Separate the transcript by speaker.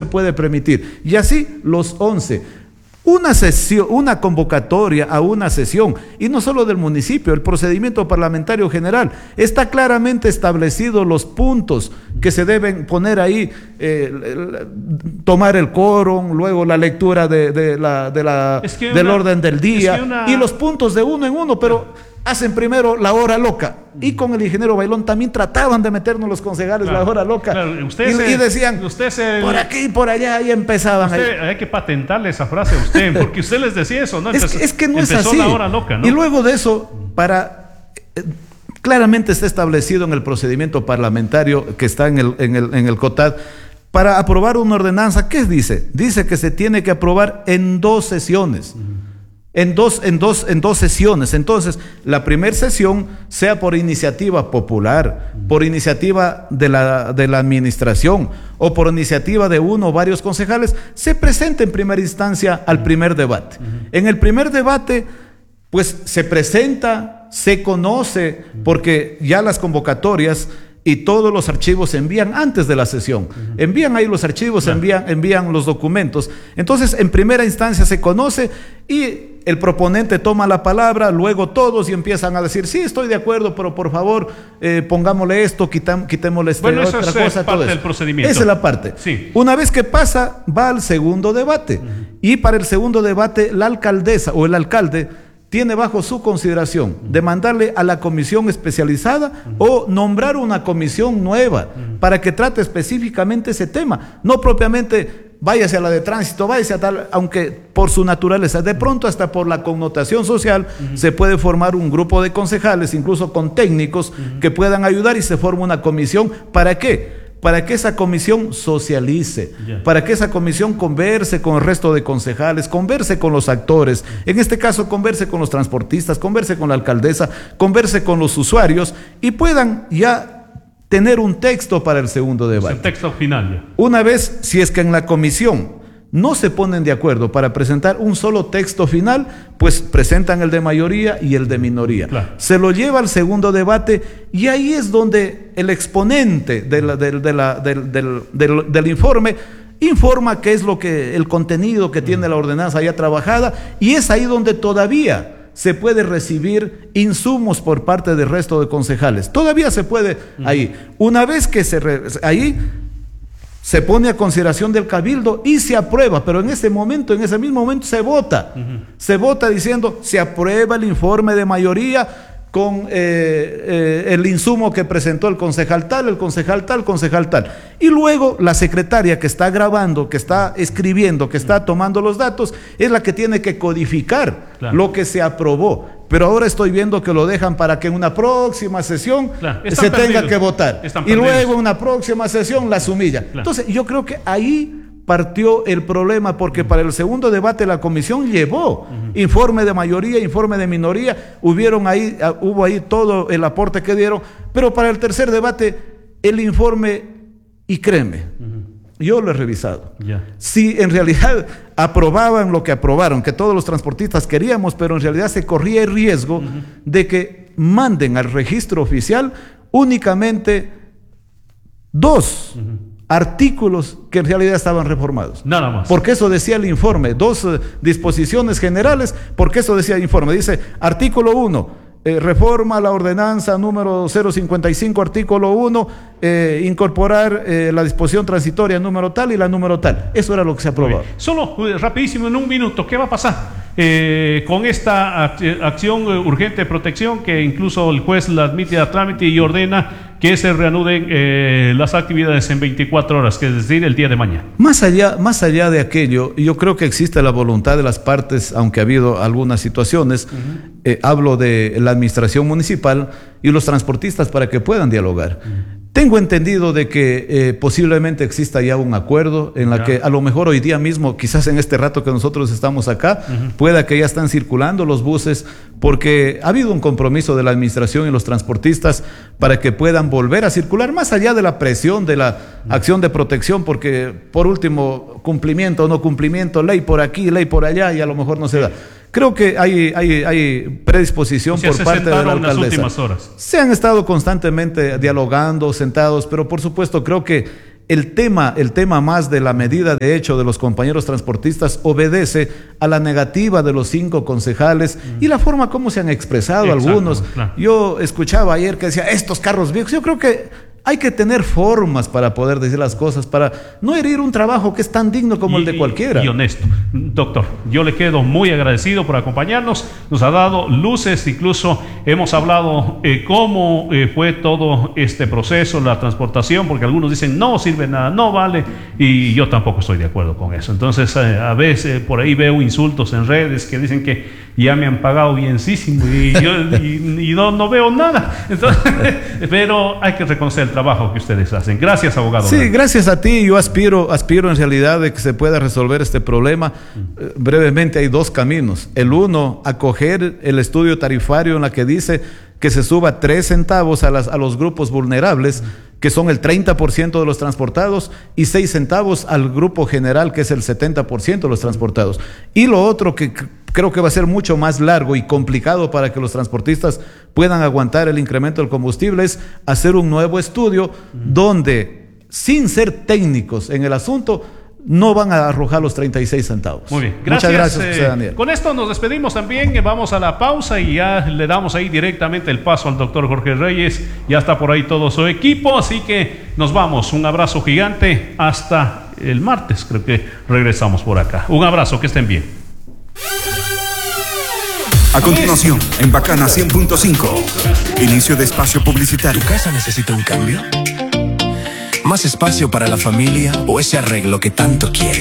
Speaker 1: puede permitir. Y así los 11. Una sesión, una convocatoria a una sesión, y no solo del municipio, el procedimiento parlamentario general, está claramente establecido los puntos que se deben poner ahí, tomar el quórum, luego la lectura del orden del día, y los puntos de uno en uno, pero hacen primero la hora loca, y con el ingeniero Bailón también trataban de meternos los concejales la hora loca, y decían, por aquí y por allá, y empezaban
Speaker 2: hay que patentarle esa frase a usted, porque usted les decía eso, ¿no? Entonces,
Speaker 1: es que no es así.
Speaker 2: La hora loca, ¿no?
Speaker 1: Y luego de eso, claramente está establecido en el procedimiento parlamentario que está en el COTAD, para aprobar una ordenanza. ¿Qué dice? Dice que se tiene que aprobar en 2 sesiones. En dos sesiones. Entonces, la primera sesión sea por iniciativa popular, por iniciativa de la administración o por iniciativa de uno o varios concejales, se presenta en primera instancia al primer debate. En el primer debate, pues se presenta, se conoce, porque ya las convocatorias y todos los archivos se envían antes de la sesión. Envían ahí los archivos, envían los documentos. Entonces, en primera instancia se conoce y el proponente toma la palabra, luego todos y empiezan a decir, sí, estoy de acuerdo, pero por favor, pongámosle esto, quitémosle otra cosa.
Speaker 2: Es parte del procedimiento.
Speaker 1: Esa es la parte.
Speaker 2: Sí.
Speaker 1: Una vez que pasa, va al segundo debate. Y para el segundo debate, la alcaldesa o el alcalde tiene bajo su consideración de mandarle a la comisión especializada o nombrar una comisión nueva para que trate específicamente ese tema, no propiamente váyase a la de tránsito, váyase a tal, aunque por su naturaleza, de pronto hasta por la connotación social, se puede formar un grupo de concejales, incluso con técnicos que puedan ayudar y se forma una comisión. ¿Para qué? Para que esa comisión socialice, para que esa comisión converse con el resto de concejales, converse con los actores, en este caso converse con los transportistas, converse con la alcaldesa, converse con los usuarios y puedan ya tener un texto para el segundo debate.
Speaker 2: El texto final. Ya.
Speaker 1: Una vez, si es que en la comisión no se ponen de acuerdo para presentar un solo texto final, pues presentan el de mayoría y el de minoría. Claro. Se lo lleva al segundo debate y ahí es donde el exponente del informe informa qué es el contenido que tiene la ordenanza ya trabajada, y es ahí donde todavía se puede recibir insumos por parte del resto de concejales. Todavía se puede ahí. Una vez que ahí se pone a consideración del cabildo y se aprueba, pero en ese mismo momento se vota. Se vota diciendo, se aprueba el informe de mayoría con el insumo que presentó el concejal tal, y luego la secretaria que está grabando, que está escribiendo, que está tomando los datos, es la que tiene que codificar lo que se aprobó. Pero ahora estoy viendo que lo dejan para que en una próxima sesión se tenga que votar, y luego en una próxima sesión las humilla. Entonces yo creo que ahí partió el problema, porque para el segundo debate la comisión llevó informe de mayoría, informe de minoría, hubo ahí todo el aporte que dieron, pero para el tercer debate el informe, y créeme, yo lo he revisado, si en realidad aprobaban lo que aprobaron, que todos los transportistas queríamos, pero en realidad se corría el riesgo de que manden al registro oficial únicamente 2 artículos que en realidad estaban reformados. Nada más. Porque eso decía el informe, 2 disposiciones generales, porque eso decía el informe. Dice, artículo 1, reforma la ordenanza número 055, artículo 1, incorporar la disposición transitoria número tal y la número tal. Eso era lo que se aprobaba.
Speaker 2: Solo rapidísimo, en un minuto, ¿qué va a pasar con esta acción urgente de protección, que incluso el juez la admite a trámite y ordena que se reanuden las actividades en 24 horas, que es decir, el día de mañana? Más allá de aquello, yo creo que existe la voluntad de las partes, aunque ha habido algunas situaciones, hablo de la administración municipal y los transportistas, para que puedan dialogar. Tengo entendido de que posiblemente exista ya un acuerdo en la que a lo mejor hoy día mismo, quizás en este rato que nosotros estamos acá, pueda que ya están circulando los buses, porque ha habido un compromiso de la administración y los transportistas para que puedan volver a circular, más allá de la presión de la acción de protección, porque por último, cumplimiento o no cumplimiento, ley por aquí, ley por allá, y a lo mejor no se da. Creo que hay predisposición por parte de la alcaldesa. Últimas horas. Se han estado constantemente dialogando, sentados, pero por supuesto creo que
Speaker 1: el tema más de la medida de hecho de los compañeros transportistas obedece a la negativa de los 5 concejales y la forma como se han expresado algunos.
Speaker 2: Claro.
Speaker 1: Yo escuchaba ayer que decía, estos carros viejos, yo creo que hay que tener formas para poder decir las cosas, para no herir un trabajo que es tan digno como el de cualquiera.
Speaker 2: Y honesto. Doctor, yo le quedo muy agradecido por acompañarnos, nos ha dado luces, incluso hemos hablado cómo fue todo este proceso, la transportación, porque algunos dicen no sirve nada, no vale, y yo tampoco estoy de acuerdo con eso. Entonces a veces por ahí veo insultos en redes que dicen que ya me han pagado bienísimo y yo no veo nada. Entonces, pero hay que reconocer el trabajo que ustedes hacen. Gracias, abogado.
Speaker 1: Sí, gracias a ti. Yo aspiro en realidad de que se pueda resolver este problema. Brevemente, hay 2 caminos. El uno, acoger el estudio tarifario en la que dice que se suba 3 centavos a los grupos vulnerables, que son el 30% de los transportados, y 6 centavos al grupo general, que es el 70% de los transportados. Y lo otro, que creo que va a ser mucho más largo y complicado para que los transportistas puedan aguantar el incremento del combustible, es hacer un nuevo estudio donde, sin ser técnicos en el asunto, no van a arrojar los 36 centavos.
Speaker 2: Muy bien, gracias.
Speaker 1: Muchas gracias, José Daniel.
Speaker 2: Con esto nos despedimos también, vamos a la pausa y ya le damos ahí directamente el paso al doctor Jorge Reyes. Ya está por ahí todo su equipo, así que nos vamos. Un abrazo gigante, hasta el martes creo que regresamos por acá. Un abrazo, que estén bien.
Speaker 3: A continuación, en Bacana 100.5, inicio de espacio publicitario.
Speaker 4: ¿Tu casa necesita un cambio? ¿Más espacio para la familia o ese arreglo que tanto quieres?